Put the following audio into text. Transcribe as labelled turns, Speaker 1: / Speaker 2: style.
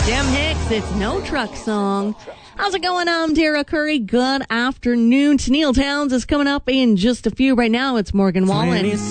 Speaker 1: Jim Hicks, it's No Truck Song. How's it going? I'm Tara Curry. Good afternoon. Tennille Towns is coming up in just a few. Right now, it's Morgan Wallen.